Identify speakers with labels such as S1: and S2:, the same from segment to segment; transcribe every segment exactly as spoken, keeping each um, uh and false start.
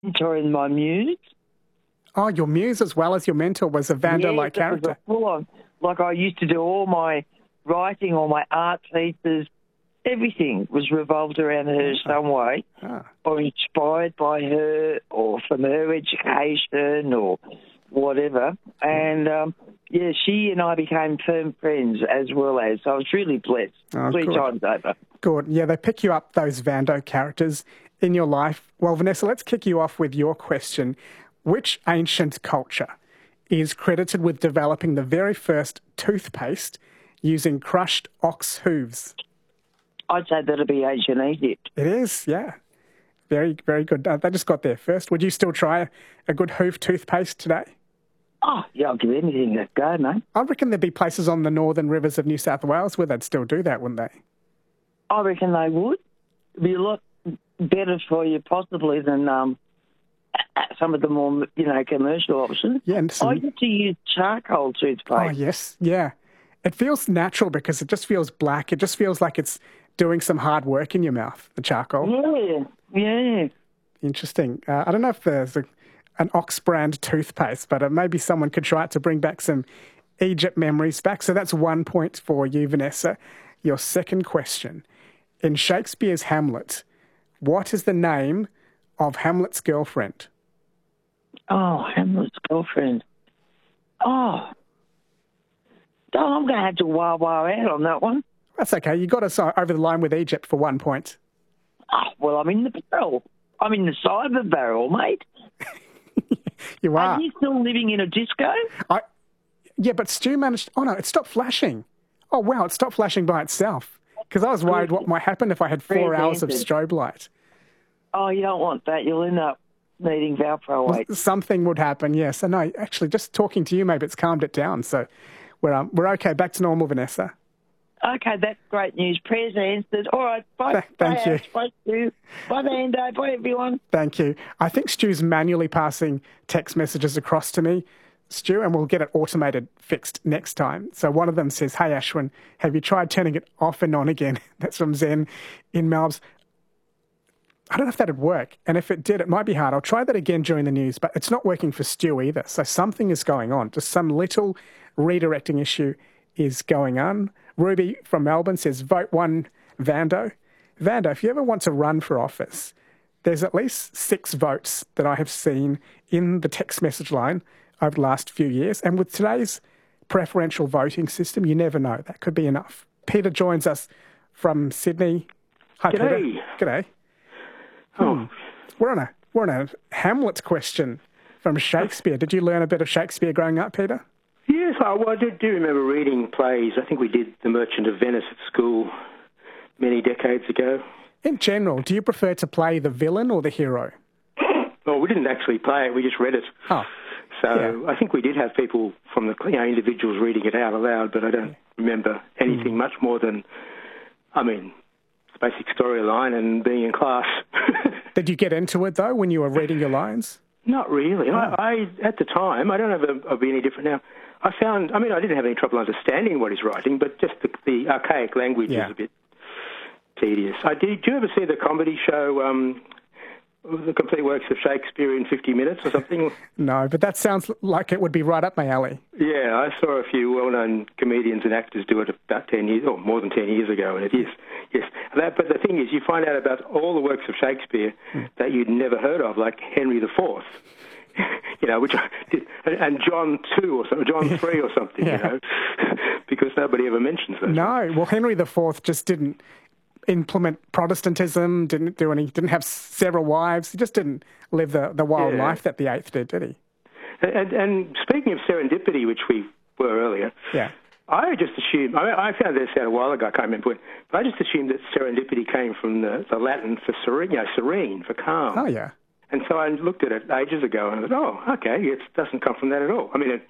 S1: mentor and my muse.
S2: Oh, your muse as well as your mentor was a Vando-like
S1: yes,
S2: character.
S1: It was a full-on. Like I used to do all my writing, all my art pieces, everything was revolved around her some way,
S2: Ah.
S1: or inspired by her, or from her education, or whatever. And, um, yeah, she and I became firm friends as well as. So I was really blessed
S2: Oh,
S1: three
S2: good.
S1: times over.
S2: Good. Yeah, they pick you up, those Vando characters, in your life. Well, Vanessa, let's kick you off with your question. Which ancient culture is credited with developing the very first toothpaste using crushed ox hooves?
S1: I'd say that'll be ancient Egypt.
S2: It is, yeah. Very, very good. Uh, they just got there first. Would you still try a good hoof toothpaste today?
S1: Oh, yeah, I'll give anything a go, mate.
S2: I reckon there'd be places on the northern rivers of New South Wales where they'd still do that, wouldn't they?
S1: I reckon they would. It'd be a lot better for you, possibly, than um, some of the more, you know, commercial options.
S2: Yeah, and some...
S1: I used to use charcoal toothpaste.
S2: Oh, yes, yeah. It feels natural because it just feels black. It just feels like it's doing some hard work in your mouth, the charcoal.
S1: Yeah, yeah.
S2: Interesting. Uh, I don't know if there's a, an Ox brand toothpaste, but uh, maybe someone could try it to bring back some Egypt memories back. So that's one point for you, Vanessa. Your second question. In Shakespeare's Hamlet, what is the name of Hamlet's girlfriend?
S1: Oh, Hamlet's girlfriend. Oh. Oh, I'm going to have to wah wah out on that one.
S2: That's okay. You got us over the line with Egypt for one point.
S1: Oh, well, I'm in the barrel. I'm in the side of the barrel, mate.
S2: You are.
S1: Are you still living in a disco?
S2: I, yeah, but Stu managed... Oh, no, it stopped flashing. Oh, wow, it stopped flashing by itself. Because I was worried what might happen if I had four hours of strobe light.
S1: Oh, you don't want that. You'll end up needing valproate.
S2: Well, something would happen, yes. And no, actually, just talking to you, maybe it's calmed it down. So we're, um, we're okay. Back to normal, Vanessa.
S1: Okay, that's great news. Prayers answered. All right, bye.
S2: Th- thank
S1: bye,
S2: you.
S1: Ash, bye, Stu. Bye, Vando. Bye, everyone.
S2: Thank you. I think Stu's manually passing text messages across to me, Stu, and we'll get it automated fixed next time. So one of them says, "Hey, Ashwin, have you tried turning it off and on again?" That's from Zen in Melbs. I don't know if that'd work. And if it did, it might be hard. I'll try that again during the news, but it's not working for Stu either. So something is going on. Just some little redirecting issue is going on. Ruby from Melbourne says, vote one Vando. Vando, if you ever want to run for office, there's at least six votes that I have seen in the text message line over the last few years. And with today's preferential voting system, you never know. That could be enough. Peter joins us from Sydney. Hi,
S3: G'day.
S2: Peter. G'day.
S3: Oh.
S2: Hmm. We're on a we're on a Hamlet question from Shakespeare. Did you learn a bit of Shakespeare growing up, Peter?
S3: Yes, I, well, I do, do remember reading plays. I think we did The Merchant of Venice at school many decades ago.
S2: In general, do you prefer to play the villain or the hero?
S3: Well, we didn't actually play it. We just read it.
S2: Oh.
S3: So
S2: yeah.
S3: I think we did have people from the, you know, individuals reading it out aloud, but I don't remember anything mm. much more than, I mean, basic storyline and being in class.
S2: Did you get into it, though, when you were reading your lines?
S3: Not really.
S2: Oh.
S3: I, I, at the time, I don't know if it'll be any different now. I found, I mean, I didn't have any trouble understanding what he's writing, but just the, the archaic language
S2: yeah.
S3: is a bit tedious. I did. Did you ever see the comedy show, um, The Complete Works of Shakespeare in fifty minutes or something?
S2: No, but that sounds like it would be right up my alley.
S3: Yeah, I saw a few well-known comedians and actors do it about ten years, or more than ten years ago, and it is, yes. That, but the thing is, you find out about all the works of Shakespeare mm. that you'd never heard of, like Henry the Fourth. You know, which and John two or something, John three or something. yeah. You know, because nobody ever mentions that.
S2: No, well, Henry the Fourth just didn't implement Protestantism. Didn't do any. Didn't have several wives. He just didn't live the, the wild
S3: yeah.
S2: life that the Eighth did, did he?
S3: And, and speaking of serendipity, which we were earlier,
S2: yeah.
S3: I just assumed. I, mean, I found this out a while ago. I can't remember when, but I just assumed that serendipity came from the, the Latin for serene, you know, serene for calm.
S2: Oh yeah.
S3: And so I looked at it ages ago and I thought, oh, okay, it doesn't come from that at all. I mean, it,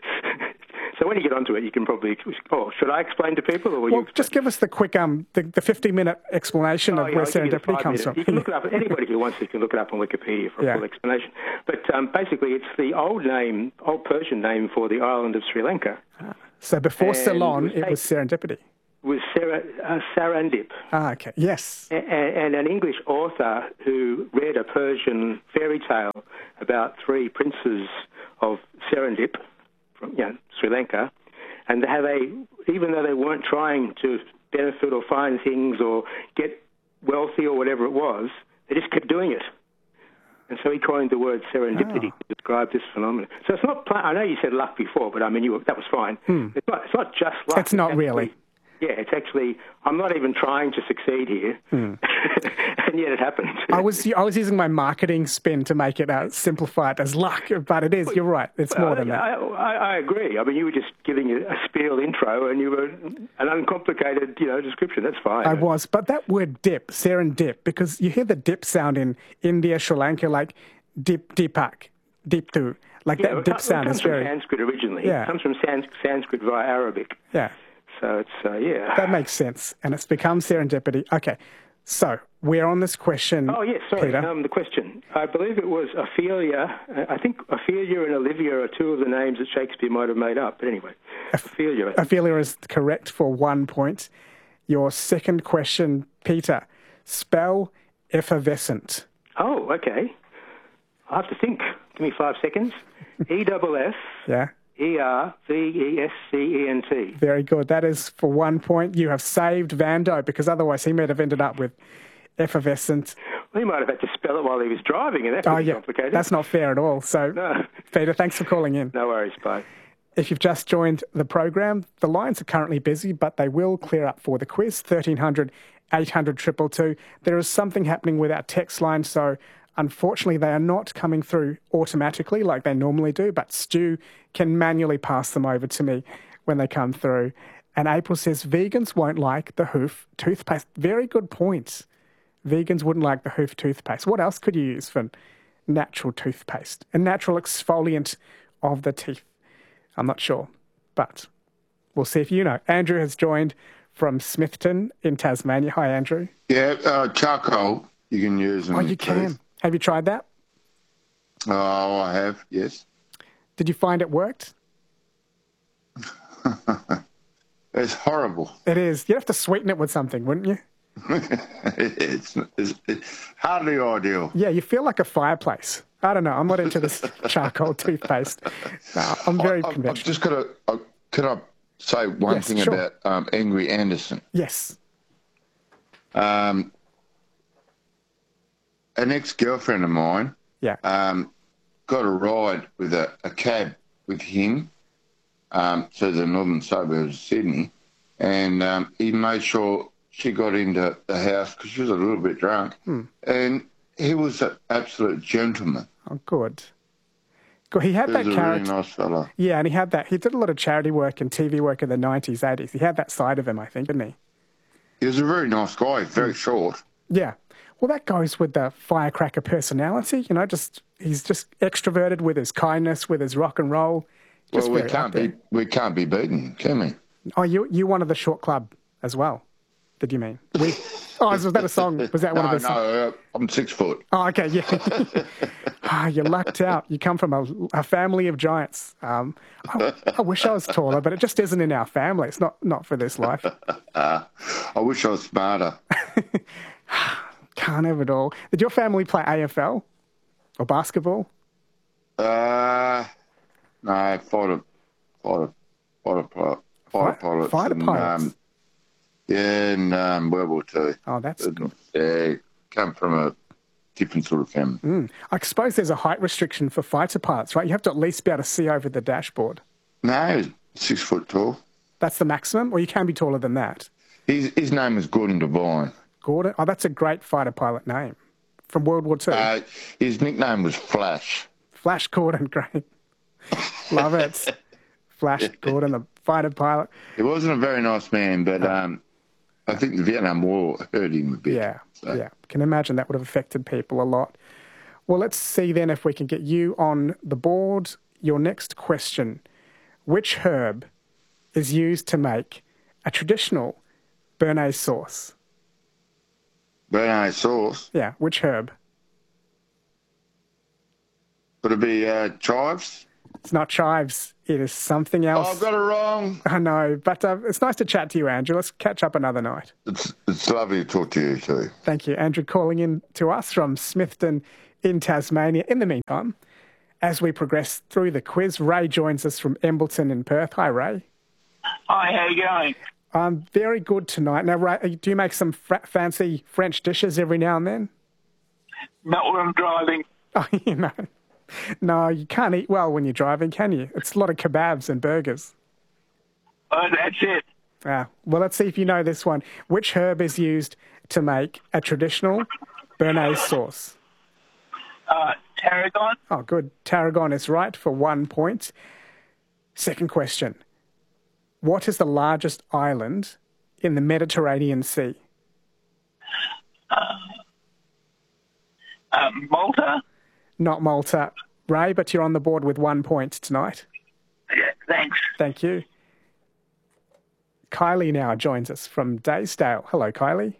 S3: so when you get onto it, you can probably, oh, should I explain to people? Or will
S2: well,
S3: you
S2: just give us the quick, um, the, the fifty-minute explanation
S3: oh,
S2: of
S3: yeah,
S2: where
S3: I'll give you the
S2: serendipity comes
S3: minutes.
S2: from.
S3: You can look it up. Anybody who wants to can look it up on Wikipedia for a
S2: yeah.
S3: full explanation. But um, basically, it's the old name, old Persian name for the island of Sri Lanka.
S2: Ah. So before
S3: and
S2: Ceylon,
S3: it was,
S2: it was serendipity.
S3: was Sarah, uh, Sarandip.
S2: Ah, okay. Yes.
S3: And, and an English author who read a Persian fairy tale about three princes of Serendip from you know, Sri Lanka, and how they, even though they weren't trying to benefit or find things or get wealthy or whatever it was, they just kept doing it. And so he coined the word serendipity
S2: Oh.
S3: to describe this phenomenon. So it's not, I know you said luck before, but I mean, you were, that was fine.
S2: Hmm.
S3: It's, not, it's not just luck.
S2: It's not
S3: actually,
S2: really.
S3: Yeah, it's actually, I'm not even trying to succeed here. Hmm. And yet it happened.
S2: I was I was using my marketing spin to make it uh, simplify it as luck, but it is, you're right, it's
S3: well,
S2: more than that.
S3: I, I, I agree. I mean, you were just giving a spiel intro and you were an uncomplicated, you know, description. That's fine.
S2: I was, but that word dip, serendip, because you hear the dip sound in India, Sri Lanka, like dip, dipak, diptu, like
S3: yeah,
S2: that dip
S3: it
S2: sound
S3: comes
S2: is
S3: from
S2: very...
S3: Sanskrit originally.
S2: Yeah.
S3: It comes from Sans- Sanskrit via Arabic.
S2: Yeah.
S3: So it's, uh, yeah.
S2: That makes sense, and it's become serendipity. Okay, so we're on this question,
S3: Oh, yes, sorry.
S2: Peter.
S3: Um, the question. I believe it was Ophelia. I think Ophelia and Olivia are two of the names that Shakespeare might have made up. But anyway, Ophelia. I think.
S2: Ophelia is correct for one point. Your second question, Peter. Spell effervescent.
S3: Oh, okay. I have to think. Give me five seconds. E double F.
S2: Yeah.
S3: E R V E S C E N T.
S2: Very good. That is for one point. You have saved Vando, because otherwise he might have ended up with effervescent.
S3: Well, he might have had to spell it while he was driving, and that could
S2: Oh,
S3: be
S2: yeah.
S3: complicated.
S2: That's not fair at all. So,
S3: No.
S2: Peter, thanks for calling in.
S3: No worries. Bye.
S2: If you've just joined the program, the lines are currently busy, but they will clear up for the quiz. thirteen hundred, eight hundred, two two two. There is something happening with our text line, so unfortunately they are not coming through automatically like they normally do, but Stu can manually pass them over to me when they come through. And April says, vegans won't like the Hoof toothpaste. Very good point. Vegans wouldn't like the Hoof toothpaste. What else could you use for natural toothpaste? A natural exfoliant of the teeth. I'm not sure, but we'll see if you know. Andrew has joined from Smithton in Tasmania. Hi, Andrew.
S4: Yeah, uh, charcoal you can use.
S2: Oh, you can. Have you tried that?
S4: Oh, I have, yes.
S2: Did you find it worked?
S4: It's horrible.
S2: It is. You'd have to sweeten it with something, wouldn't you?
S4: it's, it's, it's hardly ideal.
S2: Yeah, you feel like a fireplace. I don't know. I'm not into this charcoal toothpaste. No, I'm very
S4: I, I've
S2: conventional.
S4: just got to... Uh, can I say one
S2: Yes,
S4: thing
S2: sure.
S4: about um, Angry Anderson?
S2: Yes.
S4: Um, an ex-girlfriend of mine
S2: Yeah.
S4: um, got a ride with a, a cab with him um, to the northern suburbs of Sydney, and um, he made sure she got into the house because she was a little bit drunk,
S2: Hmm.
S4: and he was an absolute gentleman.
S2: Oh, good. Good. He had
S4: He
S2: that
S4: was a really
S2: character.
S4: nice fella.
S2: Yeah, and he had that. He did a lot of charity work and T V work in the nineties, eighties. He had that side of him, I think, didn't he?
S4: He was a very nice guy, very short.
S2: Yeah. Well, that goes with the firecracker personality. You know, just he's just extroverted with his kindness, with his rock and roll. Just
S4: Well, we
S2: very
S4: can't
S2: out there.
S4: be we can't be beaten, can we?
S2: Oh, you you wanted the short club as well. Did you mean? We, oh, was that a song? Was that one
S4: no,
S2: of the songs?
S4: no, uh, I'm six foot.
S2: Oh, okay, yeah. Ah, you lucked out. You come from a, a family of giants. Um, I, I wish I was taller, but it just isn't in our family. It's not, not for this life.
S4: Uh, I wish I was smarter.
S2: Can't have it all. Did your family play A F L or basketball?
S4: Uh, no, fighter, fighter, fighter, pilot, fighter pilots.
S2: Fighter
S4: and,
S2: pilots?
S4: Um, yeah, and um, World War Two.
S2: Oh, that's good.
S4: Yeah, come from a different sort of family.
S2: Mm. I suppose there's a height restriction for fighter pilots, right? You have to at least be able to see over the dashboard.
S4: No, he's six foot tall.
S2: That's the maximum, or you can be taller than that.
S4: His his name is Gordon Devine.
S2: Gordon? Oh, that's a great fighter pilot name. From World War Two.
S4: Uh, his nickname was Flash.
S2: Flash Gordon, great. Love it. Flash Gordon, the fighter pilot.
S4: He wasn't a very nice man, but um, I think the Vietnam War hurt him a bit.
S2: Yeah,
S4: so.
S2: yeah. Can imagine that would have affected people a lot. Well, let's see then if we can get you on the board. Your next question. Which herb is used to make a traditional béarnaise sauce?
S4: Béarnaise sauce.
S2: Yeah, which herb?
S4: Would it be uh, chives?
S2: It's not chives. It is something else.
S4: Oh, I've got it wrong.
S2: I know, but uh, it's nice to chat to you, Andrew. Let's catch up another night.
S4: It's, it's lovely to talk to you too.
S2: Thank you. Andrew calling in to us from Smithton in Tasmania. In the meantime, as we progress through the quiz, Ray joins us from Embleton in Perth. Hi, Ray.
S5: Hi, how you going?
S2: I'm very good tonight. Now, Ray, do you make some fra- fancy French dishes every now and then?
S5: Not when I'm driving.
S2: Oh, you know. No, you can't eat well when you're driving, can you? It's a lot of kebabs and burgers.
S5: Oh, that's it.
S2: Ah, well, let's see if you know this one. Which herb is used to make a traditional béarnaise sauce?
S5: Uh, tarragon?
S2: Oh, good. Tarragon is right for one point. Second question. What is the largest island in the Mediterranean Sea?
S5: Uh, uh, Malta?
S2: Not Malta, Ray, but you're on the board with one point tonight.
S5: Yeah, thanks.
S2: Thank you. Kylie now joins us from Daysdale. Hello, Kylie.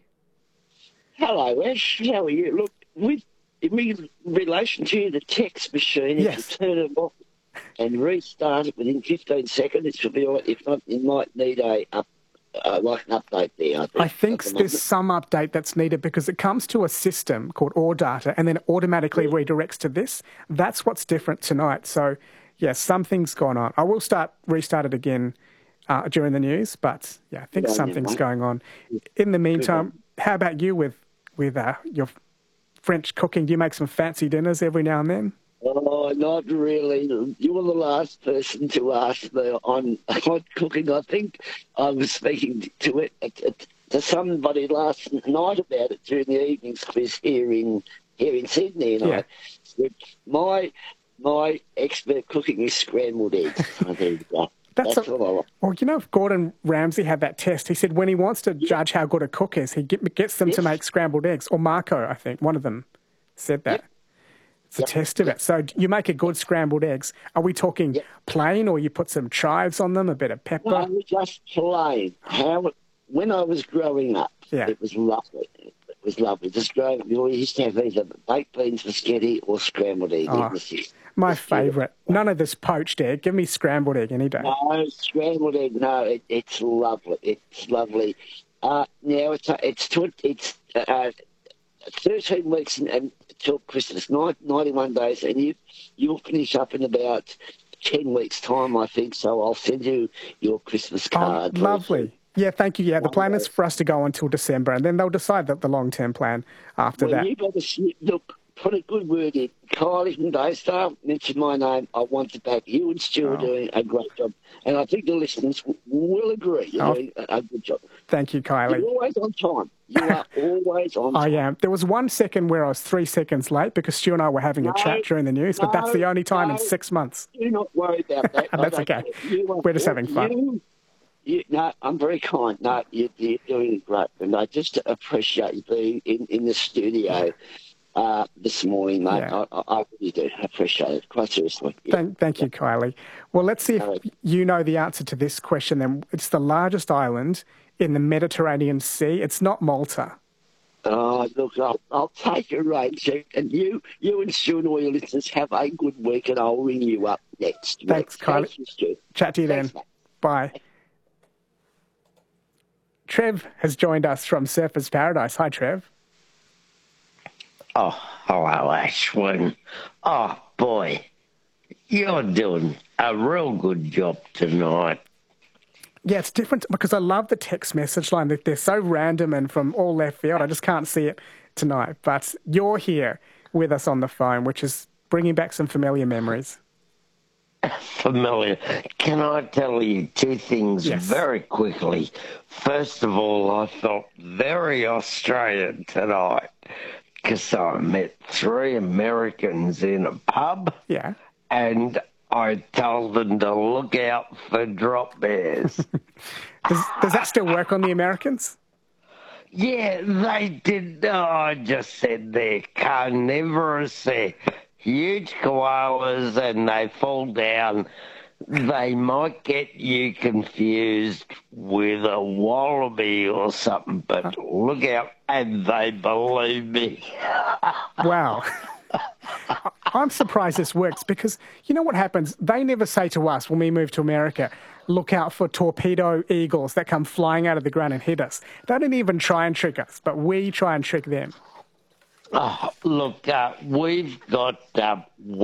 S6: Hello, Ash. How are you? Look, with in relation to the text machine,
S2: Yes.
S6: if you turn it off and restart it within fifteen seconds, it should be all right. If not, you might need a up, uh, like an update there. I think,
S2: I think
S6: at the
S2: there's
S6: moment.
S2: some update that's needed because it comes to a system called ORData and then it automatically
S6: Yeah.
S2: redirects to this. That's what's different tonight. So, yes, something's gone on. I will start restart it again uh, during the news, but yeah, I think
S6: Good on you,
S2: something's
S6: mate.
S2: going on. In the meantime, how about you with with uh, your French cooking? Do you make some fancy dinners every now and then?
S6: Oh, not really. You were the last person to ask me on, on cooking. I think I was speaking to it to somebody last night about it during the evening's quiz here in here in Sydney, and
S2: Yeah.
S6: I said my my expert cooking is scrambled eggs. So there you go.
S2: That's
S6: That's
S2: a-
S6: all I like.
S2: Well, you know, if Gordon Ramsay had that test, he said when he wants to judge how good a cook is, he get, gets them to
S6: Yes.
S2: make scrambled eggs. Or Marco, I think, one of them said that.
S6: Yep.
S2: It's a
S6: Yep.
S2: test of it. So you make a good scrambled eggs. Are we talking
S6: Yep.
S2: plain or you put some chives on them, a bit of pepper?
S6: No, just plain. How it, when I was growing up,
S2: Yeah.
S6: it was lovely. It was lovely. Just growing up, we used to have either baked beans with sketty or scrambled egg.
S2: Oh,
S6: It was just-
S2: My
S6: it's beautiful.
S2: favourite. None of this poached egg. Give me scrambled egg any day.
S6: No, scrambled egg. No, it, it's lovely. It's lovely. Uh, now it's uh, it's tw- it's uh, thirteen weeks in, until Christmas. Nine, ninety-one days, and you you'll finish up in about ten weeks' time, I think. So I'll send you your Christmas
S2: Oh,
S6: card. very
S2: lovely.
S6: soon.
S2: Yeah, thank you. Yeah, the plan is
S6: Wonderful.
S2: for us to go until December, and then they'll decide that the long-term plan after
S6: Well,
S2: that.
S6: you better see, look. Put a good word in. Kylie from Daystar, mention my name. I want to back you and Stu are
S2: Oh.
S6: doing a great job. And I think the listeners w- will agree. You're
S2: Oh.
S6: doing a, a good job.
S2: Thank you, Kylie.
S6: You're always on time. You are always on
S2: I
S6: time.
S2: am. There was one second where I was three seconds late because Stu and I were having a
S6: No,
S2: chat during the news, but that's
S6: no,
S2: the only time in
S6: no.
S2: six months.
S6: Do not worry about that. I
S2: That's
S6: don't
S2: okay.
S6: care. You are-
S2: We're just having fun.
S6: You, you, no, I'm very kind. No, you, you're doing great. And I just appreciate you being in, in the studio uh, this morning, mate.
S2: Yeah.
S6: I, I, I really do appreciate it. Quite seriously. Yeah.
S2: Thank, thank you, Kylie. Well, let's see if
S6: No.
S2: you know the answer to this question then. It's the largest island in the Mediterranean Sea. It's not Malta.
S6: Oh, look, I'll, I'll take your range, and you, you and Stu and all your listeners have a good week, and I'll ring you up next week.
S2: Thanks, Kylie.
S6: Thank you, Stu.
S2: Chat to you
S6: Thanks,
S2: then.
S6: mate.
S2: Bye. Trev has joined us from Surfers Paradise. Hi, Trev.
S7: Oh, hello, Ashwin. Oh, boy, you're doing a real good job tonight.
S2: Yeah, it's different because I love the text message line. They're so random and from all left field. I just can't see it tonight. But you're here with us on the phone, which is bringing back some familiar memories.
S7: Familiar. Can I tell you two things
S2: Yes.
S7: very quickly? First of all, I felt very Australian tonight because I met three Americans in a pub
S2: Yeah.
S7: and I told them to look out for drop bears.
S2: Does, does that still work on the Americans?
S7: Yeah, they did. Oh, I just said they're carnivorous. They're huge koalas and they fall down. They might get you confused with a wallaby or something, but look out. And they believe me.
S2: Wow. I'm surprised this works because you know what happens? They never say to us when we move to America, look out for torpedo eagles that come flying out of the ground and hit us. They don't even try and trick us, but we try and trick them.
S7: Oh, look, uh, we've got... Uh,